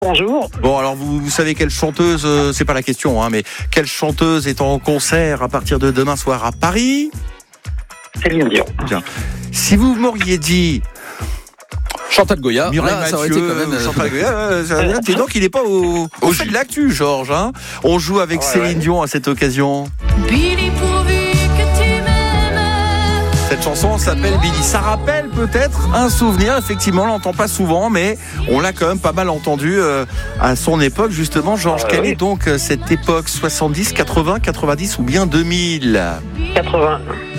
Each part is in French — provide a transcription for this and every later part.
Bonjour. Bon, alors vous savez quelle chanteuse, c'est pas la question, mais quelle chanteuse est en concert à partir de demain soir à Paris? Céline Dion. Tiens, si vous m'auriez dit Chantal Goya, Mireille là, ça aurait été Mathieu, quand même. Chantal Goya, dis donc il n'est pas au fait de l'actu, Georges. Hein. On joue avec Céline Dion à cette occasion. Billy, pourvu que tu m'aimes. Cette chanson s'appelle Billy. Ça rappelle peut-être un souvenir, effectivement, on l'entend pas souvent, mais on l'a quand même pas mal entendu à son époque, justement. Georges, quelle est donc cette époque? 70, 80, 90 ou bien 2000? 80.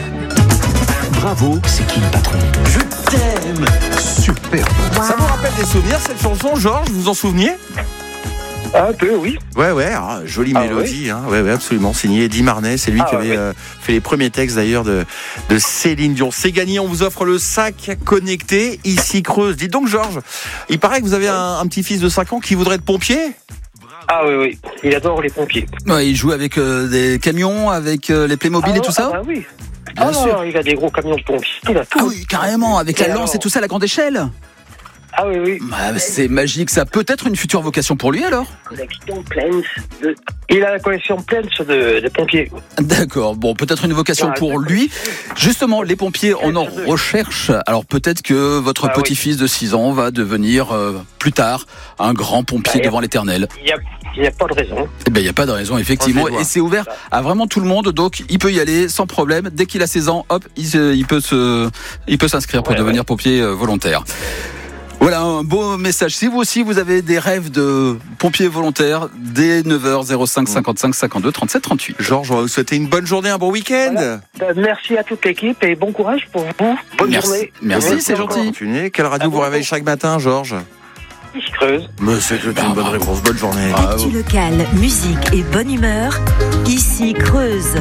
Bravo, c'est qui le patron? Je t'aime. Super. Ça vous rappelle des souvenirs, cette chanson, Georges? Vous vous en souveniez? Un peu, oui. Ouais, jolie mélodie, hein. Ouais, absolument. Signé Eddie Marnet, c'est lui qui avait fait les premiers textes d'ailleurs de Céline Dion. C'est gagné, on vous offre le sac connecté ici Creuse. Dites donc, Georges, il paraît que vous avez un petit-fils de 5 ans qui voudrait être pompier? Ah oui, il adore les pompiers. Ouais, il joue avec des camions, avec les Playmobil et tout ça. Ah bah oui. Bien sûr. Non, il a des gros camions de pompiers. Il a tout. Ah oui, carrément, avec la lance et tout ça à la grande échelle. Ah oui. Bah, c'est magique, ça peut être une future vocation pour lui alors. Collection pleine Il a la collection pleine de pompiers. D'accord, bon, peut-être une vocation pour lui. Justement, les pompiers, on en recherche. Alors peut-être que votre petit-fils de 6 ans va devenir plus tard un grand pompier devant l'éternel. Il n'y a pas de raison. Eh ben, il n'y a pas de raison, effectivement. Et c'est ouvert à vraiment tout le monde, donc il peut y aller sans problème. Dès qu'il a 16 ans, hop, il peut s'inscrire pour devenir pompier volontaire. Voilà un beau message. Si vous aussi vous avez des rêves de pompiers volontaires, dès 9h 55 52 37 38. Georges, on va vous souhaiter une bonne journée, un bon week-end. Voilà. Merci à toute l'équipe et bon courage pour vous. Bonne journée. Merci, c'est gentil. Quelle radio vous réveille chaque matin, Georges? Creuse. Mais c'est une bonne réponse, bonne journée. Actu locale, musique et bonne humeur, ici Creuse.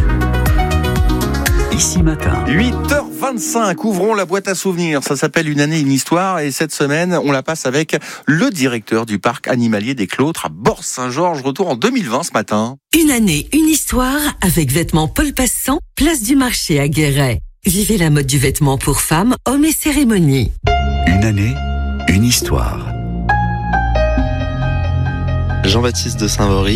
Ici matin. 8h25, ouvrons la boîte à souvenirs. Ça s'appelle Une année, une histoire. Et cette semaine, on la passe avec le directeur du parc animalier des Clôtres à Bors-Saint-Georges. Retour en 2020 ce matin. Une année, une histoire avec vêtements Paul Passant, place du marché à Guéret. Vivez la mode du vêtement pour femmes, hommes et cérémonies. Une année, une histoire. Jean-Baptiste de Saint-Vaury.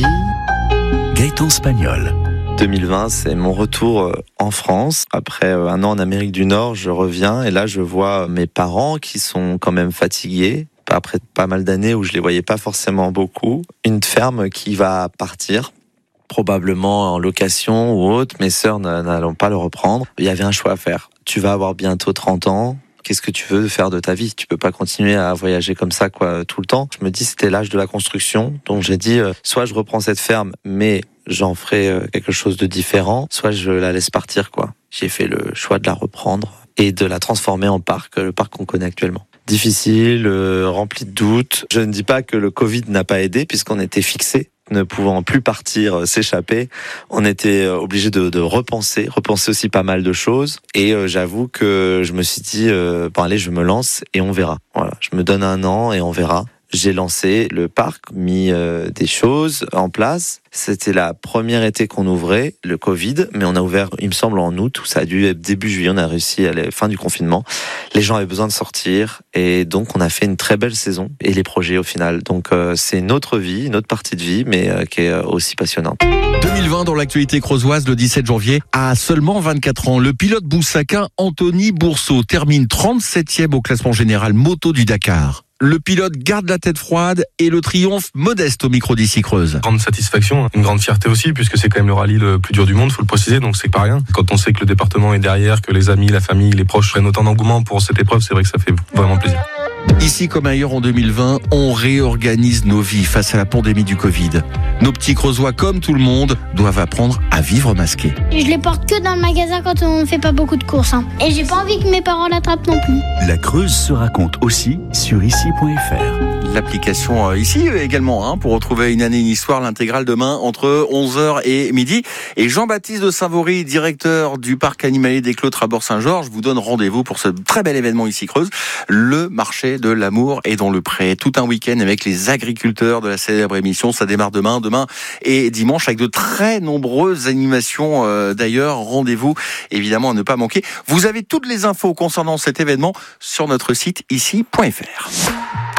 Gaëtan Spagnol. 2020, c'est mon retour en France. Après un an en Amérique du Nord, je reviens et là, je vois mes parents qui sont quand même fatigués. Après pas mal d'années où je les voyais pas forcément beaucoup. Une ferme qui va partir, probablement en location ou autre. Mes sœurs n'allont pas le reprendre. Il y avait un choix à faire. Tu vas avoir bientôt 30 ans. Qu'est-ce que tu veux faire de ta vie? Tu peux pas continuer à voyager comme ça, tout le temps. Je me dis, c'était l'âge de la construction. Donc j'ai dit, soit je reprends cette ferme, mais j'en ferai quelque chose de différent, soit je la laisse partir, J'ai fait le choix de la reprendre et de la transformer en parc, le parc qu'on connaît actuellement. Difficile, rempli de doutes. Je ne dis pas que le Covid n'a pas aidé puisqu'on était fixés. Ne pouvant plus partir, s'échapper, on était obligé de repenser aussi pas mal de choses. Et j'avoue que je me suis dit, allez, je me lance et on verra. Voilà, je me donne un an et on verra. J'ai lancé le parc, mis des choses en place. C'était la première été qu'on ouvrait, le Covid, mais on a ouvert, il me semble, en août, où ça a dû être début juillet, on a réussi à la fin du confinement. Les gens avaient besoin de sortir, et donc on a fait une très belle saison, et les projets au final. Donc c'est une autre vie, une autre partie de vie, mais qui est aussi passionnante. 2020 dans l'actualité creusoise, le 17 janvier, à seulement 24 ans, le pilote boussaquin Anthony Bourseau termine 37e au classement général moto du Dakar. Le pilote garde la tête froide et le triomphe modeste au micro d'ici Creuse. Grande satisfaction, une grande fierté aussi, puisque c'est quand même le rallye le plus dur du monde, faut le préciser, donc c'est pas rien. Quand on sait que le département est derrière, que les amis, la famille, les proches prennent autant d'engouement pour cette épreuve, c'est vrai que ça fait vraiment plaisir. Ici comme ailleurs en 2020, on réorganise nos vies face à la pandémie du Covid. Nos petits Creusois, comme tout le monde, doivent apprendre à vivre masqués. Je les porte que dans le magasin quand on ne fait pas beaucoup de courses. Et j'ai pas envie que mes parents l'attrapent non plus. La Creuse se raconte aussi sur ici.fr. L'application ici également, pour retrouver Une année, une histoire, l'intégrale demain entre 11h et midi. Et Jean-Baptiste de Saint-Vaury, directeur du parc animalier des Clôtres à Bors-Saint-Georges, vous donne rendez-vous pour ce très bel événement ici Creuse, le marché de l'amour et dans le pré. Tout un week-end avec les agriculteurs de la célèbre émission. Ça démarre demain et dimanche avec de très nombreuses animations d'ailleurs. Rendez-vous évidemment à ne pas manquer. Vous avez toutes les infos concernant cet événement sur notre site ici.fr.